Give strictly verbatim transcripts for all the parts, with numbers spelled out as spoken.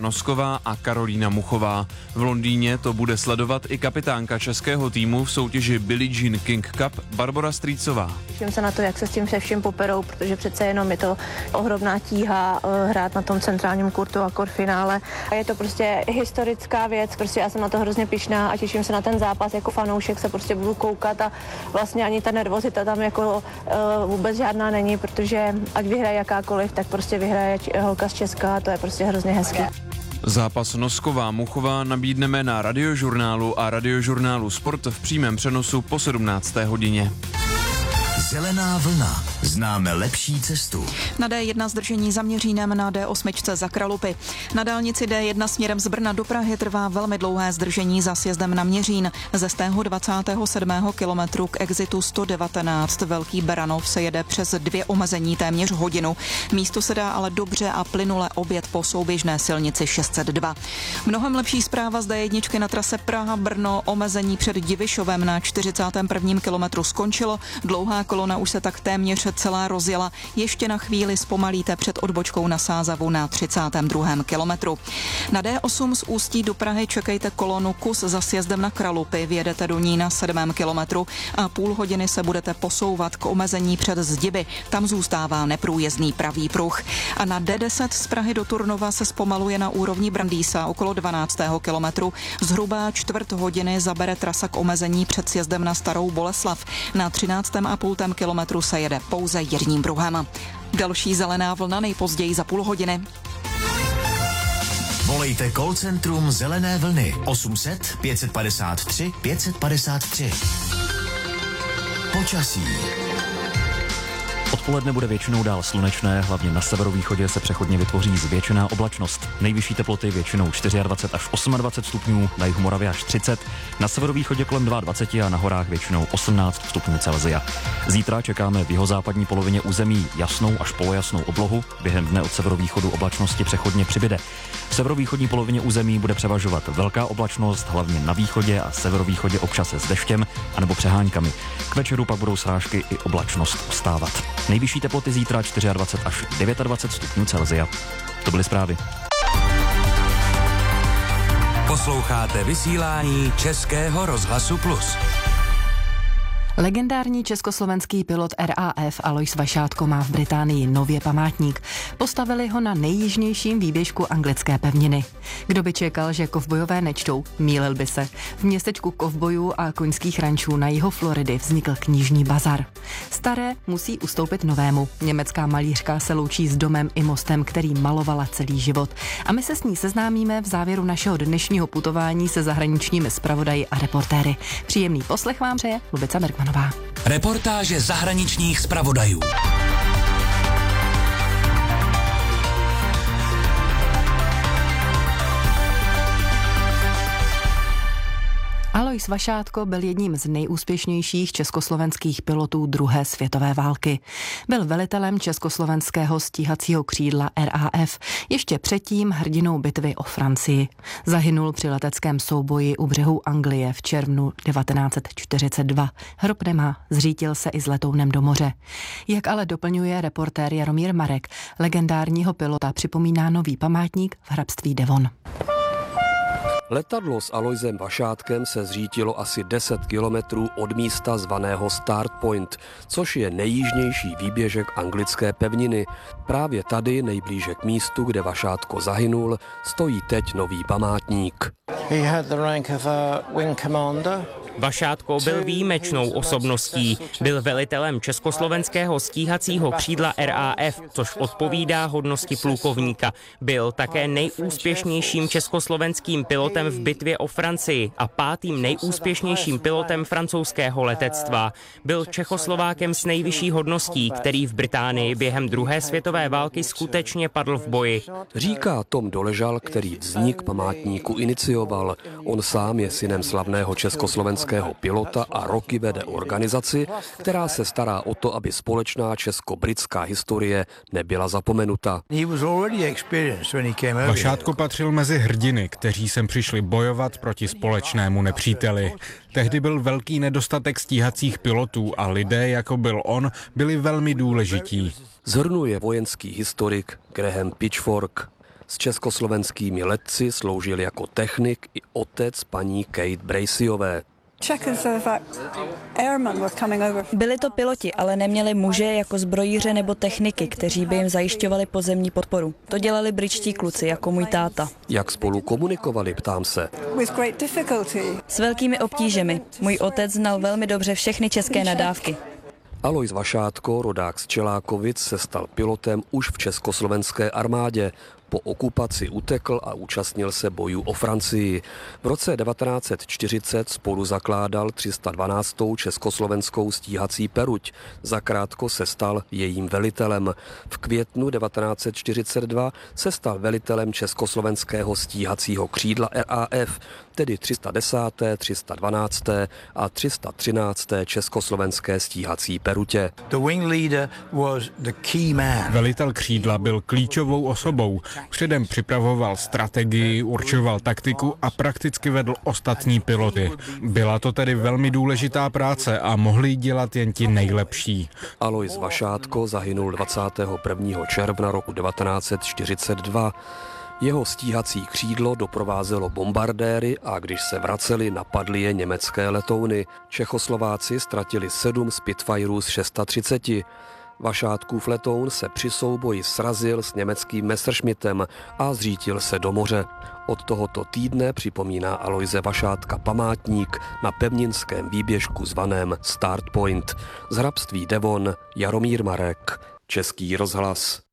Nosková a Karolína Muchová. V Londýně to bude sledovat i kapitánka českého týmu v soutěži Billie Jean King Cup Barbora Strýcová. Těším se na to, jak se s tím se vším poperou, protože přece jenom je to ohromná tíha hrát na tom centrálním kurtu a korfinále. A je to prostě historická věc, prostě já jsem na to hrozně pyšná a těším se na ten zápas, jako fanoušek se prostě budu koukat a vlastně ani ta nervozita tam jako uh, vůbec žádná není, protože ať vyhraje jakákoliv, tak prostě vyhraje holka z Česka a to je prostě hrozně hezké. Zápas Nosková Muchová nabídneme na Radiožurnálu a Radiožurnálu Sport v přímém přenosu po sedmnácté hodině. Zelená vlna. Známe lepší cestu. Na D jedna zdržení za Měřínem, na D osm za Kralupy. Na dálnici D jedna směrem z Brna do Prahy trvá velmi dlouhé zdržení za sjezdem na Měřín. Ze stého dvacátého sedmého kilometru k exitu sto devatenáct Velký Beranov se jede přes dvě omezení téměř hodinu. Místo se dá ale dobře a plynule objet po souběžné silnici šest set dva. Mnohem lepší zpráva z D jedna na trase Praha-Brno. Omezení před Divišovem na čtyřicátém prvním kilometru skončilo. Dlouhá kolona už se tak téměř celá rozjela. Ještě na chvíli zpomalíte před odbočkou na Sázavu na třicátém druhém kilometru. Na D osm z Ústí do Prahy čekejte kolonu kus za sjezdem na Kralupy. Vjedete do ní na sedmém kilometru a půl hodiny se budete posouvat k omezení před Zdiby. Tam zůstává neprůjezdný pravý pruh. A na D deset z Prahy do Turnova se zpomaluje na úrovni Brandýsa okolo dvanáctého kilometru. Zhruba čtvrt hodiny zabere trasa k omezení před sjezdem na Starou Boleslav. Na třináctém a půl kilometru se jede pouze jedním pruhem. Další zelená vlna nejpozději za půl hodiny. Volejte call centrum Zelené vlny osm set pět padesát tři pět padesát tři. Počasí. Odpoledne bude většinou dál slunečné, hlavně na severovýchodě se přechodně vytvoří zvětšená oblačnost. Nejvyšší teploty většinou dvacet čtyři až dvacet osm stupňů, na jihu Moravy až třicet, na severovýchodě kolem dvacet dva a na horách většinou osmnáct stupňů Celsia. Zítra čekáme v jihozápadní polovině území jasnou až polojasnou oblohu, během dne od severovýchodu oblačnosti přechodně přibyde. V severovýchodní polovině území bude převažovat velká oblačnost, hlavně na východě a severovýchodě občas s deštěm anebo přeháňkami. K večeru pak budou srážky i oblačnost ustávat. Nejvyšší teploty zítra dvacet čtyři až dvacet devět stupňů Celsia. To byly zprávy. Posloucháte vysílání Českého rozhlasu Plus. Legendární československý pilot R A F Alois Vašátko má v Británii nově památník. Postavili ho na nejjižnějším výběžku anglické pevniny. Kdo by čekal, že kovbojové nečtou, mýlil by se. V městečku kovbojů a koňských rančů na jihu Floridy vznikl knižní bazar. Staré musí ustoupit novému. Německá malířka se loučí s domem i mostem, který malovala celý život. A my se s ní seznámíme v závěru našeho dnešního putování se zahraničními zpravodaji a reportéry. Příjemný poslech vám přeje Lubica Bergmanová. Reportáže zahraničních zpravodajů. Alois Vašátko byl jedním z nejúspěšnějších československých pilotů druhé světové války. Byl velitelem československého stíhacího křídla R A F, ještě předtím hrdinou bitvy o Francii. Zahynul při leteckém souboji u břehů Anglie v červnu devatenáct set čtyřicet dva. Hrob nemá, zřítil se i s letounem do moře. Jak ale doplňuje reportér Jaromír Marek, legendárního pilota připomíná nový památník v hrabství Devon. Letadlo s Aloisem Vašátkem se zřítilo asi deset kilometrů od místa zvaného Start Point, což je nejjižnější výběžek anglické pevniny. Právě tady, nejblíže k místu, kde Vašátko zahynul, stojí teď nový památník. He had the rank of a wing commander. Vašátko byl výjimečnou osobností. Byl velitelem československého stíhacího křídla R A F, což odpovídá hodnosti plukovníka. Byl také nejúspěšnějším československým pilotem v bitvě o Francii a pátým nejúspěšnějším pilotem francouzského letectva. Byl Čechoslovákem s nejvyšší hodností, který v Británii během druhé světové války skutečně padl v boji. Říká Tom Doležal, který vznik památníku inicioval. On sám je synem slavného československého pilota a roky vede organizaci, která se stará o to, aby společná česko-britská historie nebyla zapomenuta. Vašátko patřil mezi hrdiny, kteří sem přišli bojovat proti společnému nepříteli. Tehdy byl velký nedostatek stíhacích pilotů a lidé, jako byl on, byli velmi důležití. Shrnuje vojenský historik Graham Pitchfork. S československými letci sloužil jako technik i otec paní Kate Braceyové. Byli to piloti, ale neměli muže jako zbrojíře nebo techniky, kteří by jim zajišťovali pozemní podporu. To dělali britští kluci, jako můj táta. Jak spolu komunikovali, ptám se. S velkými obtížemi. Můj otec znal velmi dobře všechny české nadávky. Alojz Vašátko, rodák z Čelákovic, se stal pilotem už v československé armádě. Po okupaci utekl a účastnil se bojů o Francii. V roce devatenáct set čtyřicet spolu zakládal tři sta dvanáctou československou stíhací peruť. Zakrátko se stal jejím velitelem. V květnu devatenáct set čtyřicet dva se stal velitelem československého stíhacího křídla R A F, tedy tři sta desáté, tři sta dvanácté a tři sta třinácté československé stíhací perutě. Velitel křídla byl klíčovou osobou. Předem připravoval strategii, určoval taktiku a prakticky vedl ostatní piloty. Byla to tedy velmi důležitá práce a mohli ji dělat jen ti nejlepší. Alojz Vašátko zahynul dvacátého prvního června roku devatenáct set čtyřicet dva. Jeho stíhací křídlo doprovázelo bombardéry a když se vraceli, napadly je německé letouny. Čechoslováci ztratili sedm Spitfireů z třicet šest. Vašátkův letoun se při souboji srazil s německým Messerschmittem a zřítil se do moře. Od tohoto týdne připomíná Alojze Vašátka památník na pevninském výběžku zvaném Start Point. Z hrabství Devon Jaromír Marek, Český rozhlas.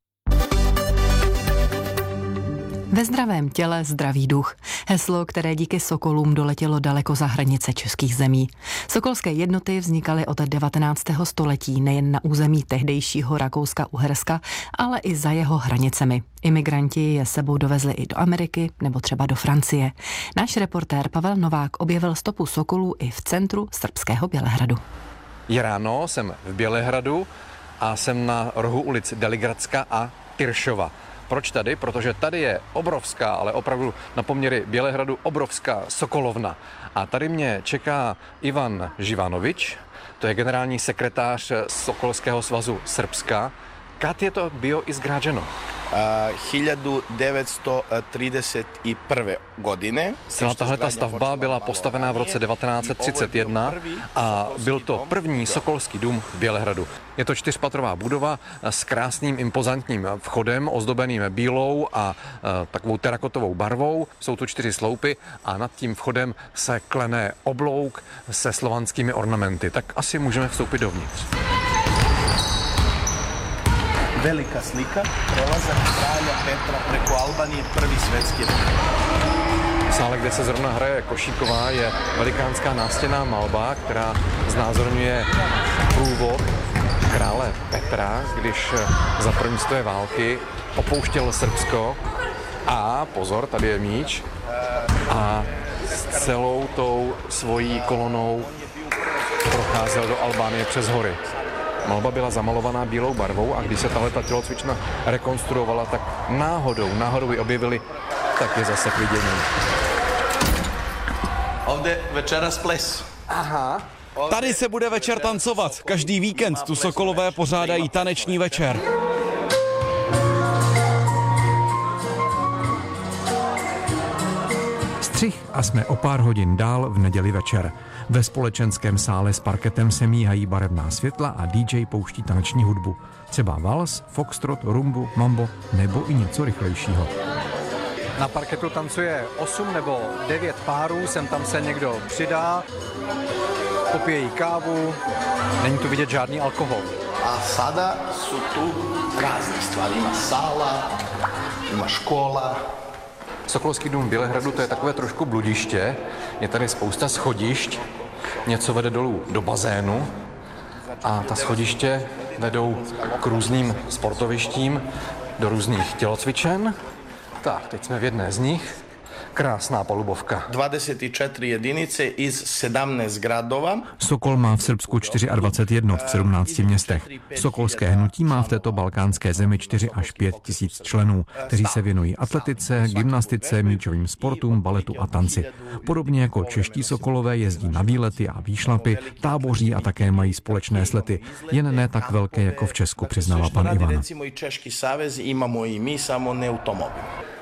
Ve zdravém těle zdravý duch. Heslo, které díky sokolům doletělo daleko za hranice českých zemí. Sokolské jednoty vznikaly od devatenáctého století nejen na území tehdejšího Rakouska-Uherska, ale i za jeho hranicemi. Imigranti je sebou dovezli i do Ameriky nebo třeba do Francie. Náš reportér Pavel Novák objevil stopu sokolů i v centru srbského Bělehradu. Je ráno, jsem v Bělehradu a jsem na rohu ulic Deligradska a Tyršova. Proč tady? Protože tady je obrovská, ale opravdu na poměry Bělehradu obrovská sokolovna. A tady mě čeká Ivan Živanovič, to je generální sekretář Sokolského svazu Srbska. Kad je to bio izgrađeno? hiljadu devetsto trideset prve. godine. Celá tahleta stavba byla postavená v roce devatenáct set třicet jedna a byl to první sokolský dům v Bělehradu. Je to čtyřpatrová budova s krásným impozantním vchodem, ozdobeným bílou a takovou terakotovou barvou. Jsou tu čtyři sloupy a nad tím vchodem se klene oblouk se slovanskými ornamenty. Tak asi můžeme vstoupit dovnitř. Velika slika, prelazak kralja Petra preko Albanije, první světský rat. V sále, kde se zrovna hraje košíková, je velikánská nástěnná malba, která znázorňuje průvod krále Petra, když za první světové války opouštěl Srbsko a, pozor, tady je míč, a s celou tou svojí kolonou procházel do Albánie přes hory. Malba byla zamalovaná bílou barvou a když se tahleta tělocvična rekonstruovala, tak náhodou, náhodou ji objevili, tak je zase k vidění. Ovde večeras ples. Aha. Tady se bude večer tancovat. Každý víkend tu Sokolové pořádají taneční večer. Střih a jsme o pár hodin dál v neděli večer. Ve společenském sále s parketem se míhají barevná světla a D J pouští taneční hudbu. Třeba vals, foxtrot, rumbu, mambo nebo i něco rychlejšího. Na parketu tancuje osm nebo devět párů, sem tam se někdo přidá, popijejí kávu, není tu vidět žádný alkohol. A sada jsou tu rázné stvari. Ima sála, ima škola. Sokolský dům v Bělehradu, to je takové trošku bludiště. Je tady spousta schodišť, něco vede dolů do bazénu a ta schodiště vedou k různým sportovištím, do různých tělocvičen. Tak, teď jsme v jedné z nich. Krásná palubovka. dvacet čtyři jedinice iz sedmnáct gradova. Sokol má v Srbsku dvacet čtyři jednot v sedmnácti městech. Sokolské hnutí má v této balkánské zemi čtyři až pět tisíc členů, kteří se věnují atletice, gymnastice, míčovým sportům, baletu a tanci. Podobně jako čeští sokolové jezdí na výlety a výšlapy, táboří a také mají společné slety, jen ne tak velké jako v Česku, přiznává pan Ivan. Recimo i Češki savez imamo i mi, samo ne automobil.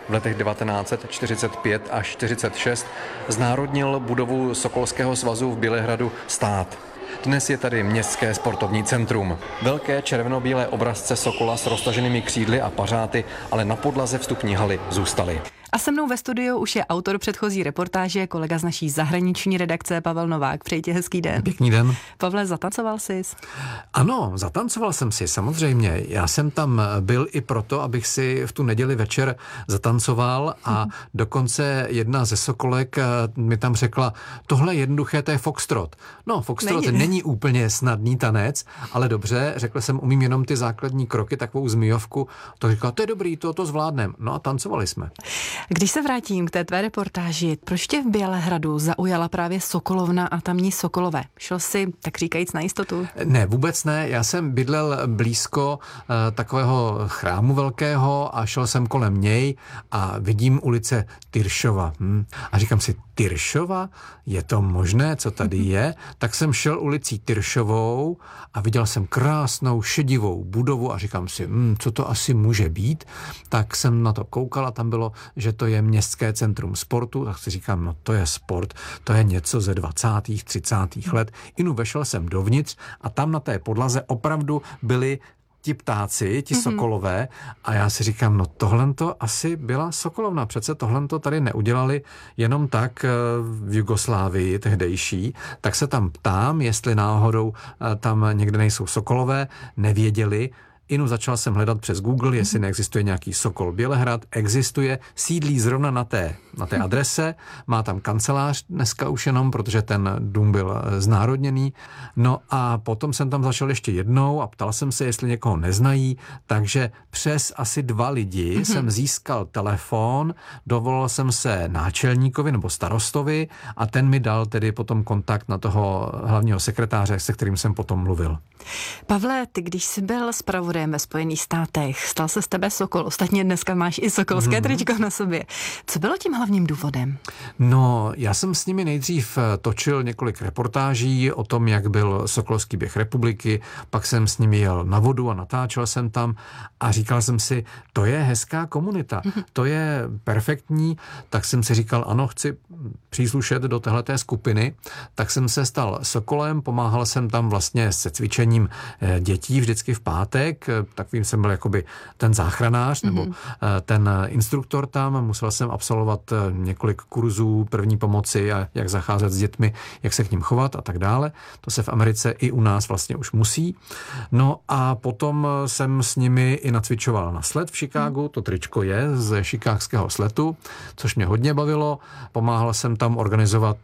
v letech devatenáct set čtyřicet pět až čtyřicet šest znárodnil budovu Sokolského svazu v Bělehradu stát. Dnes je tady městské sportovní centrum. Velké červeno-bílé obrazce sokola s roztaženými křídly a pařáty, ale na podlaze vstupní haly zůstaly. A se mnou ve studiu už je autor předchozí reportáže, kolega z naší zahraniční redakce Pavel Novák. Přeji ti hezký den. Pěkný den. Pavle, zatancoval jsi? Ano, zatancoval jsem si, samozřejmě. Já jsem tam byl i proto, abych si v tu neděli večer zatancoval a hmm. dokonce jedna ze sokolek mi tam řekla, tohle jednoduché, to je foxtrot. No, foxtrot není. není úplně snadný tanec, ale dobře, řekl jsem, umím jenom ty základní kroky, takovou zmijovku. To říkala, to je dobrý, to, to zvládnem. No a tancovali jsme. Když se vrátím k té tvé reportáži, proč tě v Bělehradu zaujala právě Sokolovna a tamní sokolové? Šel jsi, tak říkajíc, na jistotu? Ne, vůbec ne. Já jsem bydlel blízko uh, takového chrámu velkého a šel jsem kolem něj a vidím ulice Tyršova. Hm. A říkám si, Tyršova? Je to možné, co tady je? Tak jsem šel ulicí Tyršovou a viděl jsem krásnou šedivou budovu a říkám si, hm, co to asi může být? Tak jsem na to koukal a tam bylo, že to je městské centrum sportu, tak si říkám, no to je sport, to je něco ze dvacátých, třicátých let. Inu vešel jsem dovnitř a tam na té podlaze opravdu byli ti ptáci, ti mm-hmm. sokolové a já si říkám, no tohle to asi byla sokolovna, přece tohle to tady neudělali jenom tak v Jugoslávii tehdejší, tak se tam ptám, jestli náhodou tam někde nejsou sokolové, nevěděli. Inu začal jsem hledat přes Google, jestli neexistuje nějaký Sokol Bělehrad. Existuje, sídlí zrovna na té, na té adrese, má tam kancelář dneska už jenom, protože ten dům byl znárodněný. No a potom jsem tam zašel ještě jednou a ptal jsem se, jestli někoho neznají, takže přes asi dva lidi mm-hmm. jsem získal telefon, dovolal jsem se náčelníkovi nebo starostovi a ten mi dal tedy potom kontakt na toho hlavního sekretáře, se kterým jsem potom mluvil. Pavle, ty když jsi byl zpravodajem ve Spojených státech, stal se z tebe sokol, ostatně dneska máš i sokolské mm-hmm. tričko na sobě. Co bylo tím hlavním důvodem? No, já jsem s nimi nejdřív točil několik reportáží o tom, jak byl sokolský běh republiky, pak jsem s nimi jel na vodu a natáčel jsem tam a říkal jsem si, to je hezká komunita, mm-hmm. to je perfektní, tak jsem si říkal, ano, chci příslušet do téhleté skupiny, tak jsem se stal sokolem, pomáhal jsem tam vlastně se cvičením dětí vždycky v pátek, takovým jsem byl jakoby ten záchranář nebo mm-hmm. ten instruktor tam, musel jsem absolvovat několik kurzů první pomoci a jak zacházet s dětmi, jak se k nim chovat a tak dále. To se v Americe i u nás vlastně už musí. No a potom jsem s nimi i nacvičoval na sled v Chicagu, to tričko je ze chicagského sletu, což mě hodně bavilo. Pomáhal jsem tam organizovat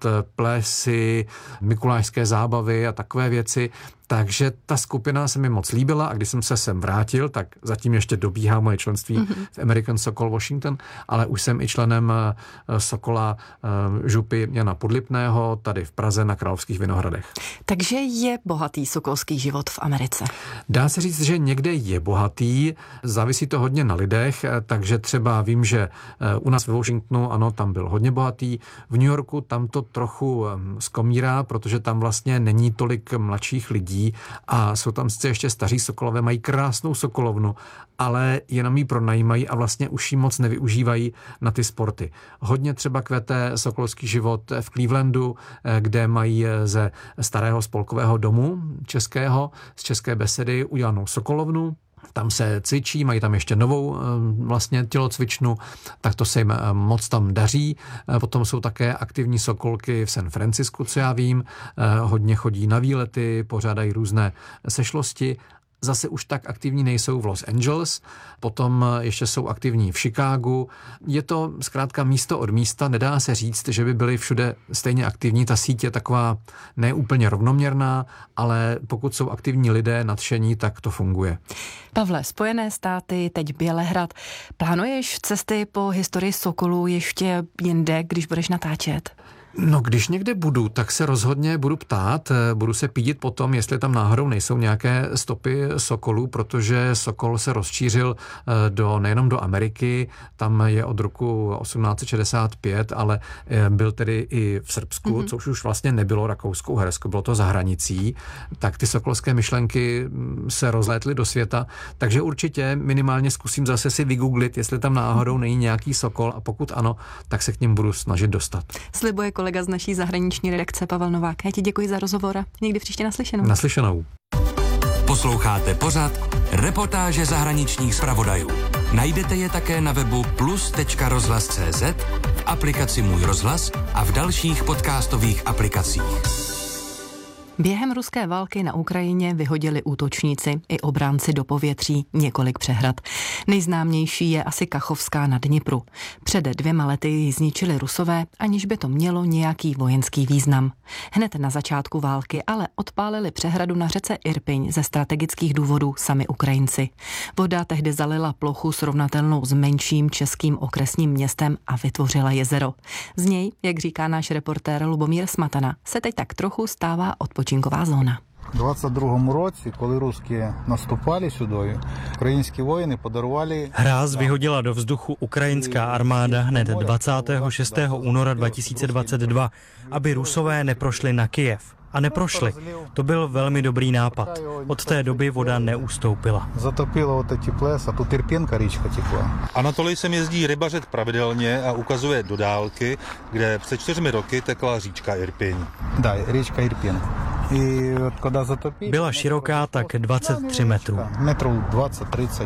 plesy, mikulášské zábavy a takové věci. Takže ta skupina se mi moc líbila a když jsem se sem vrátil, tak zatím ještě dobíhá moje členství mm-hmm. v American Sokol Washington, ale už jsem i členem Sokola župy Jana Podlipného tady v Praze na Královských Vinohradech. Takže je bohatý sokolský život v Americe? Dá se říct, že někde je bohatý, závisí to hodně na lidech, takže třeba vím, že u nás ve Washingtonu, ano, tam byl hodně bohatý, v New Yorku tam to trochu skomírá, protože tam vlastně není tolik mladších lidí a jsou tam sice ještě staří sokolové, mají krásnou sokolovnu, ale jenom ji pronajímají a vlastně už ji moc nevyužívají na ty sporty. Hodně třeba kvete sokolský život v Clevelandu, kde mají ze starého spolkového domu českého, z České besedy udělanou sokolovnu. Tam se cvičí, mají tam ještě novou vlastně tělocvičnu, tak to se jim moc tam daří. Potom jsou také aktivní sokolky v San Francisku, co já vím. Hodně chodí na výlety, pořádají různé sešlosti. Zase už tak aktivní nejsou v Los Angeles, potom ještě jsou aktivní v Chicagu. Je to zkrátka místo od místa, nedá se říct, že by byli všude stejně aktivní. Ta síť je taková neúplně rovnoměrná, ale pokud jsou aktivní lidé nadšení, tak to funguje. Pavle, Spojené státy, teď Bělehrad. Plánuješ cesty po historii sokolů ještě jinde, když budeš natáčet? No, když někde budu, tak se rozhodně budu ptát, budu se pídit potom, jestli tam náhodou nejsou nějaké stopy sokolů, protože sokol se rozšířil do, nejenom do Ameriky, tam je od roku osmnáct set šedesát pět, ale byl tedy i v Srbsku, mm-hmm. což už vlastně nebylo Rakousko-Uhersko, bylo to za hranicí, tak ty sokolské myšlenky se rozlétly do světa, takže určitě minimálně zkusím zase si vygooglit, jestli tam náhodou není nějaký sokol a pokud ano, tak se k ním budu snažit dostat. Slibuje kolega z naší zahraniční redakce Pavel Novák. Já ti děkuji za rozhovor a někdy příště naslyšenou. Naslyšenou. Posloucháte pořad Reportáže zahraničních zpravodajů. Najdete je také na webu plus tečka rozhlas tečka cé zet, v aplikaci Můj rozhlas a v dalších podcastových aplikacích. Během ruské války na Ukrajině vyhodili útočníci i obránci do povětří několik přehrad. Nejznámější je asi Kachovská na Dnipru. Před dvěma lety ji zničili Rusové, aniž by to mělo nějaký vojenský význam. Hned na začátku války ale odpálili přehradu na řece Irpiň ze strategických důvodů sami Ukrajinci. Voda tehdy zalila plochu srovnatelnou s menším českým okresním městem a vytvořila jezero. Z něj, jak říká náš reportér Lubomír Smatana, se teď tak trochu stává odpočinková zóna. В двадцять другому році, коли русські наступали сюди, українські воїни подарували... Hráz vyhodila do vzduchu ukrajinská armáda hned dvacátého šestého února dva tisíce dvacet dva, aby Rusové neprošli na Kyjev. A neprošli. To byl velmi dobrý nápad. Od té doby voda neustoupila. Zatopilo od teď ples a tu Irpěnka říčka tekla. Anatolij sem jezdí rybařit pravidelně a ukazuje do dálky, kde před čtyřmi roky tekla říčka Irpiň. Da, říčka Irpiň. Byla široká tak dvacet tři metrů. Metrů dvacet třicet.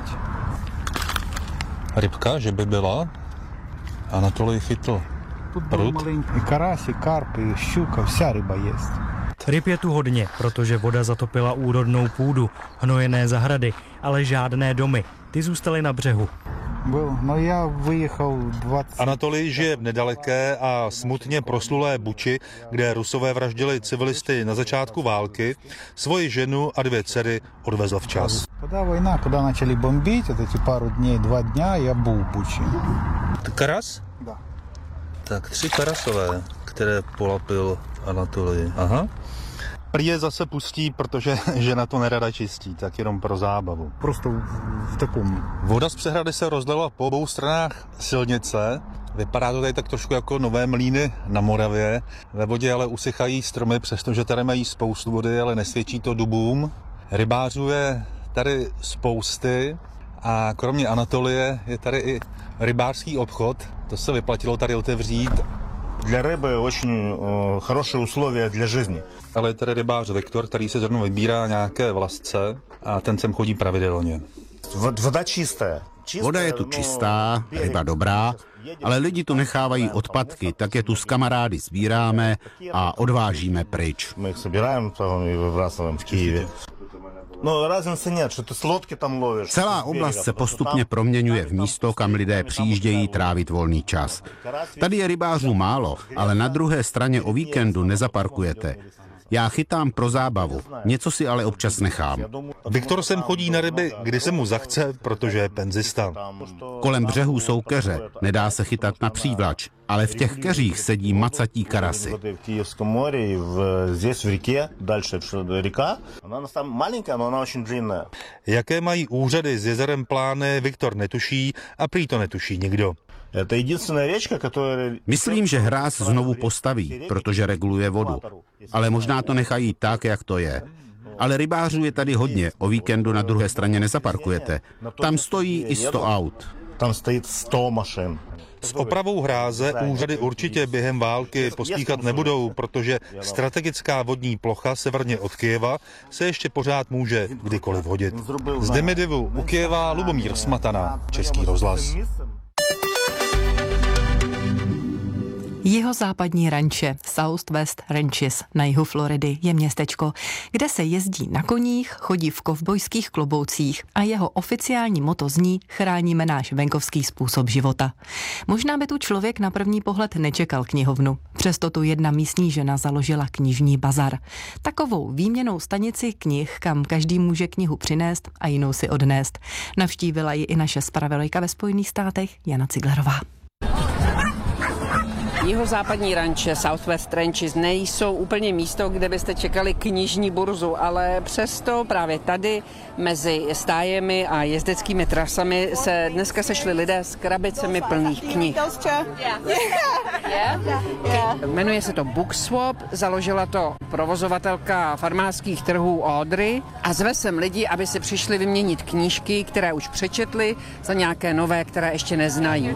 Rybka, že by byla? Anatolij chytl prut. I karasi, karpy, šťuka, vša ryba jest. Ryb je tu hodně, protože voda zatopila úrodnou půdu, hnojené zahrady, ale žádné domy. Ty zůstaly na břehu. No já vyjechal dvacet... Anatolij žije v nedaleké a smutně proslulé Buči, kde Rusové vraždili civilisty na začátku války. Svoji ženu a dvě dcery odvezl včas. Когда война, когда начали бомбить, вот эти пару дней, два дня, я был в Буче. Karas? Да. Tak tři karasové, které polapil Anatolij. Aha. Prý je zase pustí, protože žena to nerada čistí, tak jenom pro zábavu. Prostě v takovém. Voda z přehrady se rozlila po obou stranách silnice. Vypadá to tady tak trošku jako nové mlýny na Moravě. Ve vodě ale usychají stromy, přestože tady mají spoustu vody, ale nesvědčí to dubům. Rybářů je tady spousty a kromě Anatolie je tady i rybářský obchod. To se vyplatilo tady otevřít. Для рыбы очень э, хорошие условия для жизни. Ale je tady rybář Viktor, který se zrovna vybírá nějaké vlasce a ten sem chodí pravidelně. Voda čistá. Voda je tu čistá, ryba dobrá, ale lidi tu nechávají odpadky, tak je tu s kamarády sbíráme a odvážíme pryč. My jich sbíráme a vyvracujeme v Kyjevě. No, raznice нет, že ty slodky tam lovíš. Celá oblast se postupně proměňuje v místo, kam lidé přijíždějí trávit volný čas. Tady je rybářů málo, ale na druhé straně o víkendu nezaparkujete. Já chytám pro zábavu, něco si ale občas nechám. Viktor sem chodí na ryby, kdy se mu zachce, protože je penzista. Kolem břehů jsou keře, nedá se chytat na přívlač, ale v těch keřích sedí macatí karasy. Jaké mají úřady s jezerem plány, Viktor netuší a prý to netuší nikdo. Myslím, že hráz znovu postaví, protože reguluje vodu. Ale možná to nechají tak, jak to je. Ale rybářů je tady hodně, o víkendu na druhé straně nezaparkujete. Tam stojí i sto aut. Tam stojí sto mašin. S opravou hráze úřady určitě během války pospíchat nebudou, protože strategická vodní plocha severně od Kyjeva se ještě pořád může kdykoliv hodit. Z Demidjevu u Kyjeva Lubomír Smatana, Český rozhlas. Jihozápadní ranče Southwest Ranches na jihu Floridy je městečko, kde se jezdí na koních, chodí v kovbojských kloboucích a jeho oficiální motto zní chráníme náš venkovský způsob života. Možná by tu člověk na první pohled nečekal knihovnu. Přesto tu jedna místní žena založila knižní bazar. Takovou výměnou stanici knih, kam každý může knihu přinést a jinou si odnést. Navštívila ji i naše zpravodajka ve Spojených státech Jana Ciglerová. Jihozápadní ranče Southwest Ranches nejsou úplně místo, kde byste čekali knižní burzu, ale přesto právě tady mezi stájemi a jezdeckými trasami se dneska sešli lidé s krabicemi plných knih. Jmenuje se to Book Swap, založila to provozovatelka farmářských trhů Audrey a zve sem lidi, aby si přišli vyměnit knížky, které už přečetli, za nějaké nové, které ještě neznají.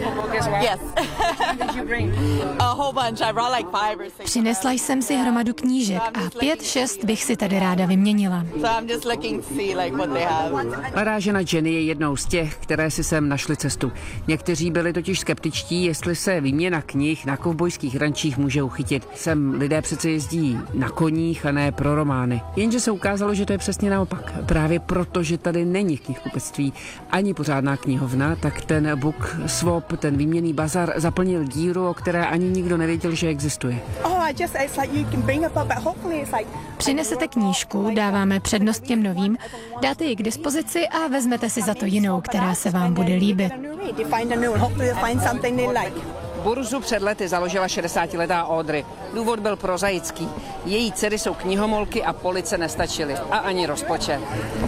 Přinesla jsem si hromadu knížek a pět, šest bych si tady ráda vyměnila. Mladá žena Jenny je jednou z těch, které si sem našly cestu. Někteří byli totiž skeptičtí, jestli se výměna knih na kovbojských rančích může uchytit. Sem lidé přece jezdí na koních a ne pro romány. Jenže se ukázalo, že to je přesně naopak. Právě proto, že tady není knihkupectví ani pořádná knihovna, tak ten book swap, ten výměnný bazar zaplnil díru, o které ani nikdo nevěděl, že existuje. Přinesete knížku, dáváme přednost těm novým, dáte ji k dispozici a vezmete si za to jinou, která se vám bude líbit. Burzu před lety založila šedesátiletá Audrey. Důvod byl prozaický. Její dcery jsou knihomolky a police nestačily. A ani rozpočet.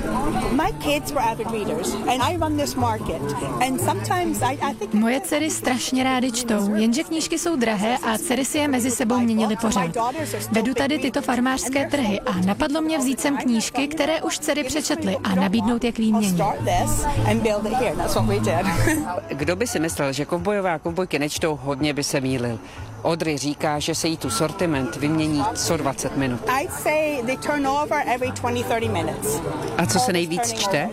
Moje dcery strašně rády čtou, jenže knížky jsou drahé a dcery si je mezi sebou měnily pořád. Vedu tady tyto farmářské trhy a napadlo mě vzít sem knížky, které už dcery přečetly a nabídnout je k výměně. Kdo by si myslel, že kovbojové a kovbojky nečtou, hodně by se mýlil. Audrey říká, že se jí tu sortiment vymění co dvacet minut. A co se nejvíc čte?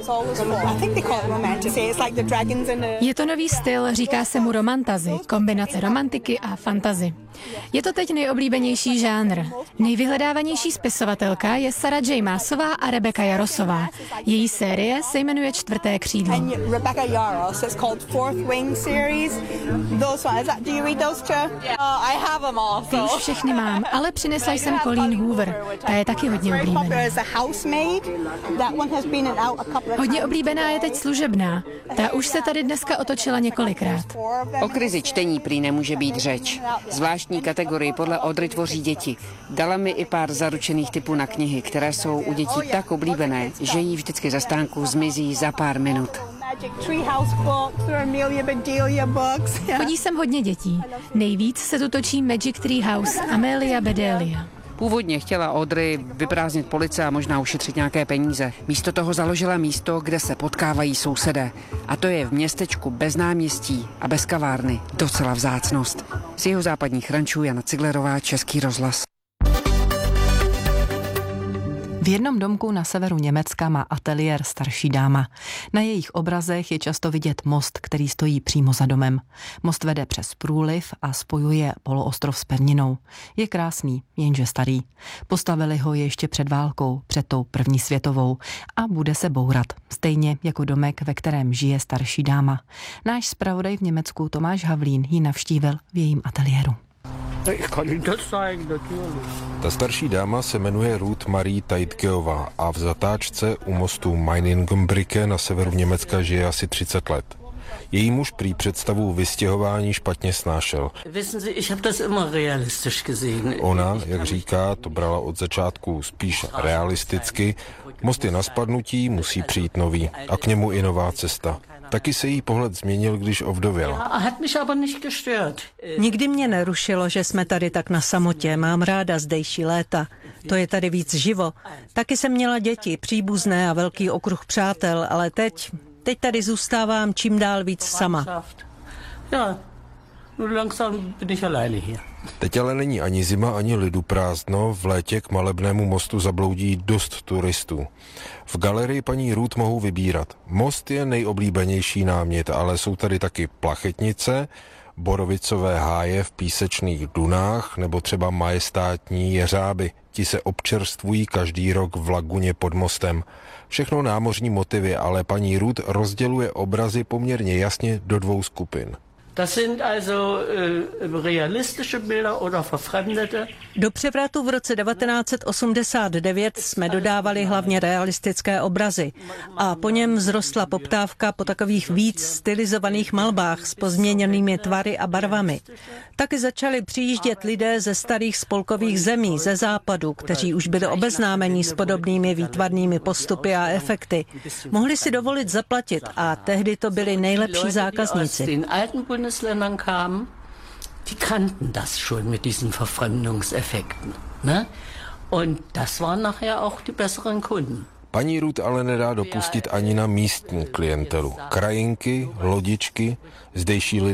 Je to nový styl, říká se mu romantazy, kombinace romantiky a fantazy. Je to teď nejoblíbenější žánr. Nejvyhledávanější spisovatelka je Sarah J. Maasová a Rebecca Yarosová. Její série se jmenuje Čtvrté křídlo. Ty už všechny mám, ale přinesla jsem Colleen Hoover. Ta je taky hodně oblíbená. Hodně oblíbená je teď Služebná. Ta už se tady dneska otočila několikrát. O krizi čtení prý nemůže být řeč. Zvláštní kategorii podle Audrey tvoří děti. Dala mi i pár zaručených typů na knihy, které jsou u dětí tak oblíbené, že jí vždycky za stánku zmizí za pár minut. Chodí sem hodně dětí. Nejvíc se tu točí Magic Tree House, Amelia Bedelia. Původně chtěla Audrey vyprázdnit police a možná ušetřit nějaké peníze. Místo toho založila místo, kde se potkávají sousedé. A to je v městečku bez náměstí a bez kavárny docela vzácnost. Z jihozápadních rančů Jana Ciglerová, Český rozhlas. V jednom domku na severu Německa má ateliér starší dáma. Na jejich obrazech je často vidět most, který stojí přímo za domem. Most vede přes průliv a spojuje poloostrov s pevninou. Je krásný, jenže starý. Postavili ho ještě před válkou, před tou první světovou a bude se bourat. Stejně jako domek, ve kterém žije starší dáma. Náš zpravodaj v Německu Tomáš Havlín ji navštívil v jejím ateliéru. Ta starší dáma se jmenuje Ruth Marie Teitgeová a v zatáčce u mostu Meiningenbrücke na severu Německa žije asi třicet let. Její muž prý představu vystěhování špatně snášel. Ona, jak říká, to brala od začátku spíš realisticky. Most je na spadnutí, musí přijít nový a k němu i nová cesta. Taky se jí pohled změnil, když ovdověla. Nikdy mě nerušilo, že jsme tady tak na samotě. Mám ráda zdejší léta. To je tady víc živo. Taky jsem měla děti, příbuzné a velký okruh přátel, ale teď, teď tady zůstávám čím dál víc sama. Teď ale není ani zima, ani lidu prázdno. V létě k malebnému mostu zabloudí dost turistů. V galerii paní Ruth mohou vybírat. Most je nejoblíbenější námět, ale jsou tady taky plachetnice, borovicové háje v písečných dunách nebo třeba majestátní jeřáby. Ti se občerstvují každý rok v laguně pod mostem. Všechno námořní motivy, ale paní Ruth rozděluje obrazy poměrně jasně do dvou skupin. Das sind also äh, realistische Bilder oder verfremdete. Do převratu v roce devatenáct set osmdesát devět jsme dodávali hlavně realistické obrazy a po něm vzrostla poptávka po takových víc stylizovaných malbách s pozměněnými tvary a barvami. Taky začali přijíždět lidé ze starých spolkových zemí, ze západu, kteří už byli obeznámeni s podobnými výtvarnými postupy a efekty. Mohli si dovolit zaplatit a tehdy to byli nejlepší zákazníci. Bundesländern kamen, die kannten das schon mit diesen Verfremdungseffekten. Ne? Und das waren nachher auch die besseren Kunden. Paní Ruth ale nedá dopustit ani na místní klientelu. Krajinky, lodičky, zdejší lidé